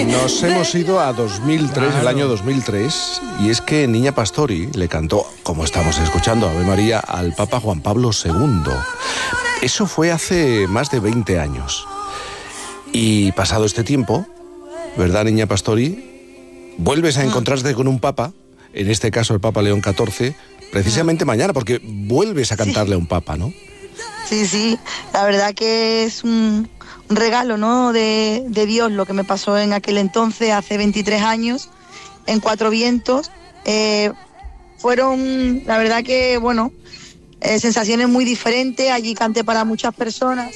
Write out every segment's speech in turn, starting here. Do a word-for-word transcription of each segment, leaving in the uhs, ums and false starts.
Nos hemos ido a dos mil tres, claro. El año dos mil tres, y es que Niña Pastori le cantó, como estamos escuchando, Ave María, al Papa Juan Pablo segundo. Eso fue hace más de veinte años. Y pasado este tiempo, ¿verdad, Niña Pastori? Vuelves a encontrarte con un papa, en este caso el Papa León catorce, precisamente mañana, porque vuelves a cantarle a un papa, ¿no? Sí, sí, la verdad que es un, un regalo, ¿no?, de, de Dios, lo que me pasó en aquel entonces, hace veintitrés años, en Cuatro Vientos. Eh, fueron, la verdad que, bueno, eh, sensaciones muy diferentes. Allí canté para muchas personas.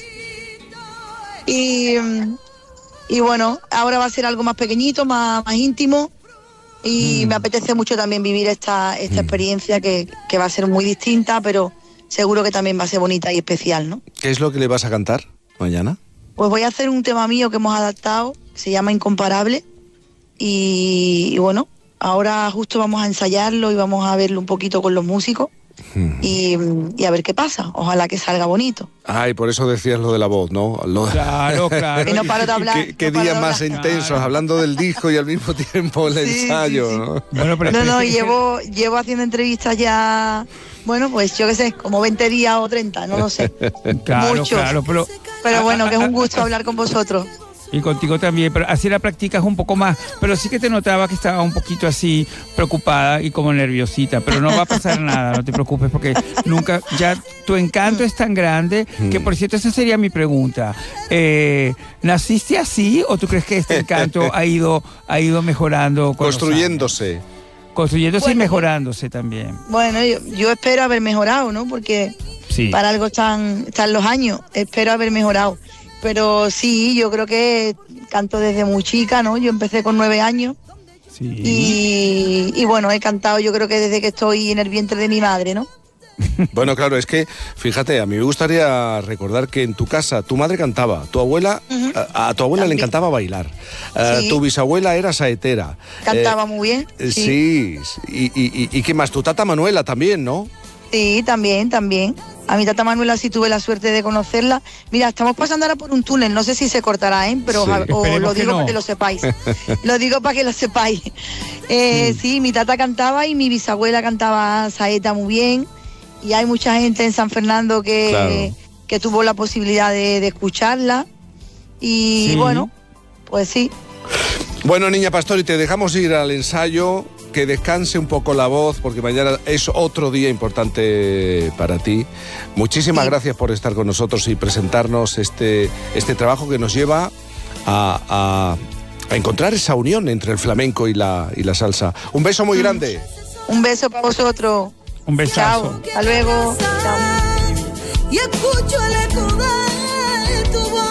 Y, y bueno, ahora va a ser algo más pequeñito, más, más íntimo. Y mm. me apetece mucho también vivir esta, esta mm. experiencia que, que va a ser muy distinta, pero seguro que también va a ser bonita y especial, ¿no? ¿Qué es lo que le vas a cantar mañana? Pues voy a hacer un tema mío que hemos adaptado, que se llama Incomparable. Y, y bueno, ahora justo vamos a ensayarlo y vamos a verlo un poquito con los músicos. Hmm. Y, y a ver qué pasa, ojalá que salga bonito. Ay, por eso decías lo de la voz, ¿no? Lo... Claro, claro. Y no paro de hablar. Qué, qué no días más intensos, claro, hablando del disco y al mismo tiempo el sí, ensayo, sí, sí. ¿no? Bueno, pero no, no, llevo, llevo haciendo entrevistas ya, bueno, pues yo qué sé, como veinte días o treinta, no lo sé. Claro, Muchos. claro, pero... Pero bueno, que es un gusto hablar con vosotros. Y contigo también, pero así la practicas un poco más, pero sí que te notaba que estaba un poquito así preocupada y como nerviosita, pero no va a pasar nada, no te preocupes, porque nunca, ya tu encanto es tan grande, que por cierto esa sería mi pregunta, eh, ¿naciste así o tú crees que este encanto ha ido, ha ido mejorando? Con Construyéndose. Construyéndose bueno, y mejorándose pues, también. Bueno, yo, yo espero haber mejorado, ¿no? Porque sí, para algo están, están los años, espero haber mejorado. Pero sí, yo creo que canto desde muy chica, ¿no? Yo empecé con nueve años. Sí. Y, y bueno, he cantado yo creo que desde que estoy en el vientre de mi madre, ¿no? Bueno, claro, es que, fíjate, a mí me gustaría recordar que en tu casa tu madre cantaba, tu abuela, uh-huh. a, a tu abuela también le encantaba bailar, sí. uh, tu bisabuela era saetera. Cantaba eh, muy bien. Sí, sí. Y, y, y, y ¿qué más? Tu tata Manuela también, ¿no? Sí, también, también. A mi tata Manuela sí tuve la suerte de conocerla. Mira, estamos pasando ahora por un túnel, no sé si se cortará, ¿eh? Pero sí. o, o lo digo no. para que lo sepáis. Lo digo para que lo sepáis. Eh, mm. Sí, mi tata cantaba y mi bisabuela cantaba saeta muy bien. Y hay mucha gente en San Fernando que, claro, que tuvo la posibilidad de, de escucharla. Y sí, bueno, pues sí. Bueno, Niña Pastori, te dejamos ir al ensayo. Que descanse un poco la voz, porque mañana es otro día importante para ti. Muchísimas sí. gracias por estar con nosotros y presentarnos este, este trabajo que nos lleva a, a, a encontrar esa unión entre el flamenco y la, y la salsa. Un beso muy grande. Un beso para vosotros. Un besazo. Chao. Hasta luego. Chao. Y escucho el eco de tu voz.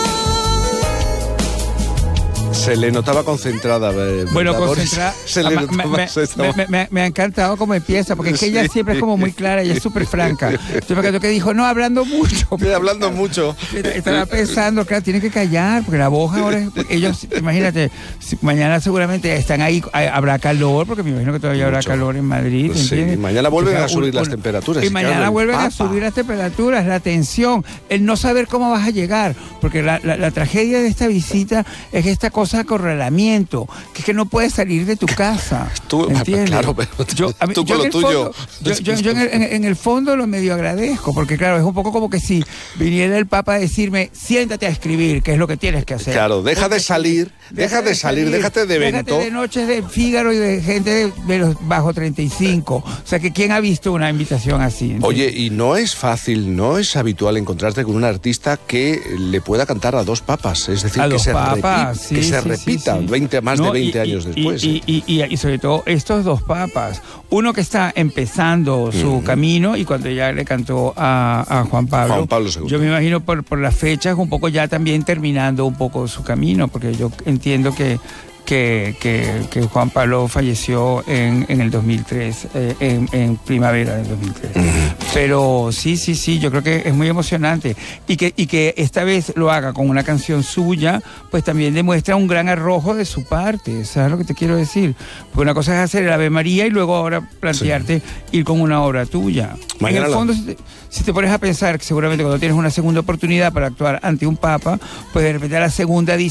Se le notaba concentrada. ¿verdad? Bueno, concentrada. Se le me, me, me, me, me ha encantado cómo empieza, porque es que ella sí. siempre es como muy clara, ella es súper franca. Yo me acuerdo que dijo, no, hablando mucho. Sí, hablando mucho. Estaba pensando, claro, tiene que callar, porque la voz ahora es, ellos, imagínate, mañana seguramente están ahí, habrá calor, porque me imagino que todavía mucho. habrá calor en Madrid. Sí, ¿entiendes? Mañana vuelven o sea, a subir un, las un, temperaturas. Y mañana claro, vuelven papa. a subir las temperaturas, la tensión, el no saber cómo vas a llegar, porque la, la, la tragedia de esta visita es esta cosa de acorralamiento, que es que no puedes salir de tu casa. Tú, ¿entiendes? Claro, pero yo, a mí, tú yo con lo tuyo. Fondo, yo, yo, yo en, el, en el fondo lo medio agradezco, porque claro, es un poco como que si viniera el Papa a decirme, siéntate a escribir, que es lo que tienes que hacer. Claro, deja porque, de salir, deja de salir, salir, déjate de evento. Déjate de noches de Fígaro y de gente de, de los bajo treinta y cinco. O sea, que ¿quién ha visto una invitación así? ¿entiendes? Oye, y no es fácil, no es habitual encontrarte con un artista que le pueda cantar a dos papas, es decir, a que se, papas, repi sí, que se sí, repita sí, sí. veinte, más no, de veinte y, años y, después. Y, y, y, y, y sobre todo estos dos papas, uno que está empezando su uh-huh. camino y cuando ya le cantó a, a Juan Pablo, Juan Pablo segundo. Yo me imagino por, por las fechas un poco ya también terminando un poco su camino, porque yo entiendo que Que, que, que Juan Pablo falleció en, en el dos mil tres, eh, en, en primavera del dos mil tres. Uh-huh. Pero sí, sí, sí, yo creo que es muy emocionante. Y que, y que esta vez lo haga con una canción suya, pues también demuestra un gran arrojo de su parte, ¿sabes lo que te quiero decir? Porque una cosa es hacer el Ave María y luego ahora plantearte sí. ir con una obra tuya. Mañana en el fondo, la... si, te, si te pones a pensar que seguramente cuando tienes una segunda oportunidad para actuar ante un papa, pues de repente a la segunda dices,